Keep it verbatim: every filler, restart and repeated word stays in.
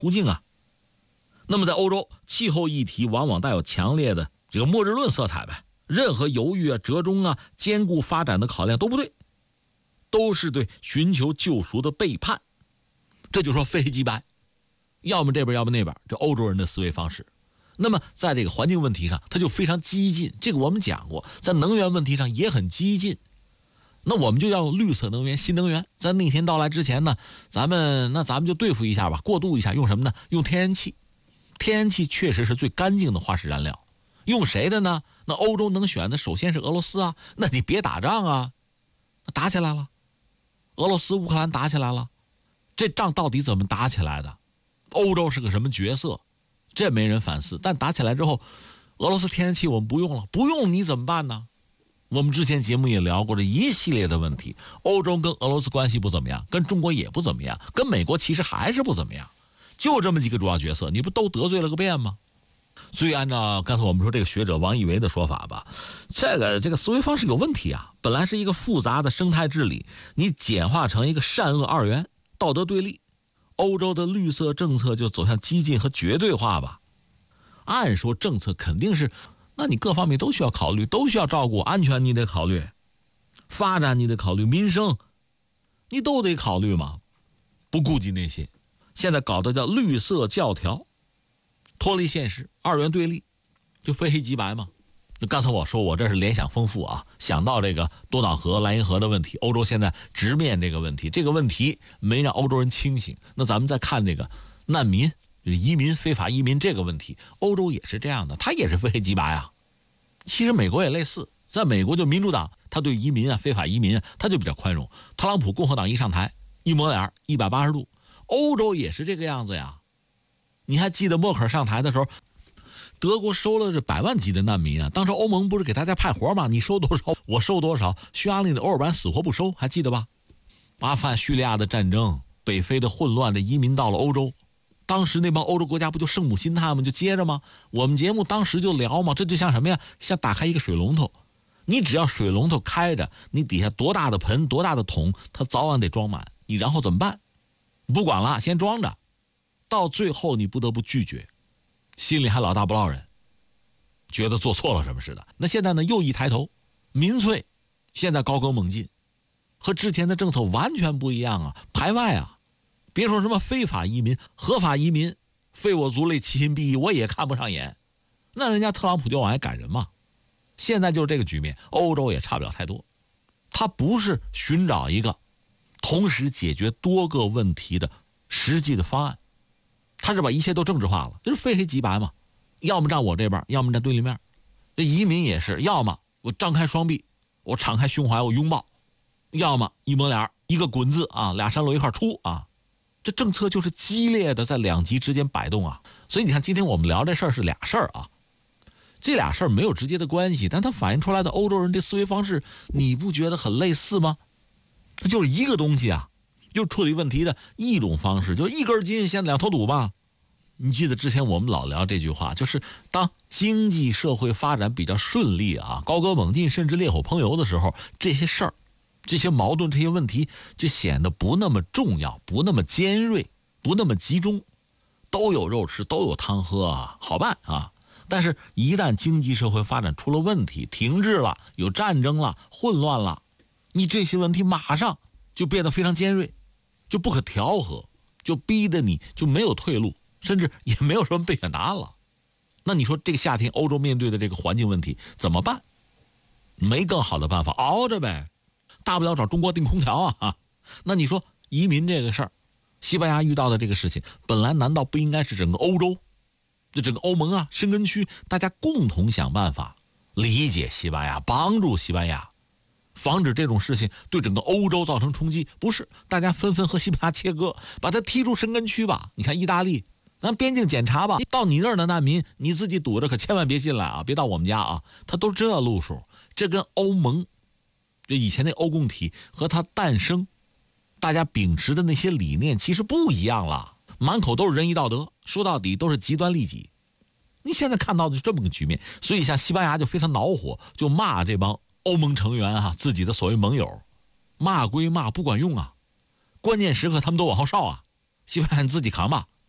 途径啊。那么在欧洲，气候议题往往带有强烈的这个末日论色彩呗，任何犹豫啊、折中啊、兼顾发展的考量都不对，都是对寻求救赎的背叛。这就说非黑即白，要么这边要么那边，这欧洲人的思维方式。那么在这个环境问题上，他就非常激进，这个我们讲过，在能源问题上也很激进。那我们就要绿色能源、新能源，在那天到来之前呢，咱们那咱们就对付一下吧，过渡一下，用什么呢？用天然气。天然气确实是最干净的化石燃料，用谁的呢？那欧洲能选的首先是俄罗斯啊，那你别打仗啊，打起来了，俄罗斯乌克兰打起来了，这仗到底怎么打起来的？欧洲是个什么角色？这没人反思。但打起来之后，俄罗斯天然气我们不用了，不用你怎么办呢？我们之前节目也聊过这一系列的问题，欧洲跟俄罗斯关系不怎么样，跟中国也不怎么样，跟美国其实还是不怎么样，就这么几个主要角色，你不都得罪了个遍吗？所以按照刚才我们说这个学者王义维的说法吧，这个这个思维方式有问题啊。本来是一个复杂的生态治理，你简化成一个善恶二元、道德对立，欧洲的绿色政策就走向激进和绝对化吧。按说政策肯定是，那你各方面都需要考虑，都需要照顾，安全你得考虑，发展你得考虑，民生你都得考虑嘛，不顾及那些。现在搞的叫绿色教条，脱离现实，二元对立，就非黑即白嘛。那刚才我说我这是联想丰富啊，想到这个多瑙河、莱茵河的问题，欧洲现在直面这个问题，这个问题没让欧洲人清醒。那咱们再看这个难民、移民、非法移民这个问题，欧洲也是这样的，它也是非黑即白啊。其实美国也类似，在美国就民主党，他对移民啊、非法移民啊，他就比较宽容。特朗普共和党一上台，一抹脸一百八十度。欧洲也是这个样子呀。你还记得默克尔上台的时候，德国收了这百万级的难民啊，当时欧盟不是给大家派活吗？你收多少我收多少，匈牙利的欧尔班死活不收，还记得吧？阿富汗叙利亚的战争，北非的混乱，这移民到了欧洲，当时那帮欧洲国家不就圣母心态吗？就接着吗？我们节目当时就聊嘛，这就像什么呀？像打开一个水龙头，你只要水龙头开着，你底下多大的盆多大的桶，它早晚得装满，你然后怎么办？不管了，先装着，到最后你不得不拒绝，心里还老大不落人，觉得做错了什么似的。那现在呢，又一抬头，民粹现在高歌猛进，和之前的政策完全不一样啊，排外啊。别说什么非法移民，合法移民非我族类，其心必异，我也看不上眼。那人家特朗普就往外赶人嘛。现在就是这个局面，欧洲也差不了太多。他不是寻找一个同时解决多个问题的实际的方案，他是把一切都政治化了，就是非黑即白嘛，要么站我这边，要么站对立面。这移民也是，要么我张开双臂，我敞开胸怀，我拥抱，要么一抹脸一个滚字啊，俩山路一块出啊。这政策就是激烈的在两极之间摆动啊。所以你看今天我们聊这事儿是俩事儿啊，这俩事儿没有直接的关系，但它反映出来的欧洲人的思维方式，你不觉得很类似吗？它就是一个东西啊，就是处理问题的一种方式，就一根筋先两头堵吧。你记得之前我们老聊这句话，就是当经济社会发展比较顺利啊，高歌猛进甚至烈火烹油的时候，这些事儿这些矛盾这些问题就显得不那么重要，不那么尖锐，不那么集中，都有肉吃都有汤喝啊，好办啊。但是一旦经济社会发展出了问题，停滞了，有战争了，混乱了，你这些问题马上就变得非常尖锐，就不可调和，就逼得你就没有退路，甚至也没有什么备选答案了。那你说这个夏天欧洲面对的这个环境问题怎么办？没更好的办法，熬着呗，大不了找中国订空调啊。那你说移民这个事儿，西班牙遇到的这个事情，本来难道不应该是整个欧洲，这整个欧盟啊，申根区大家共同想办法理解西班牙，帮助西班牙，防止这种事情对整个欧洲造成冲击？不是，大家纷纷和西班牙切割，把它踢出申根区吧。你看意大利，咱边境检查吧，到你那儿的难民你自己堵着，可千万别进来啊，别到我们家啊。他都这路数，这跟欧盟就以前那欧共体和它诞生大家秉持的那些理念其实不一样了，满口都是仁义道德，说到底都是极端利己。你现在看到的是这么个局面，所以像西班牙就非常恼火，就骂这帮欧盟成员啊，自己的所谓盟友，骂归骂不管用啊，关键时刻他们都往后哨啊，西班牙你自己扛吧，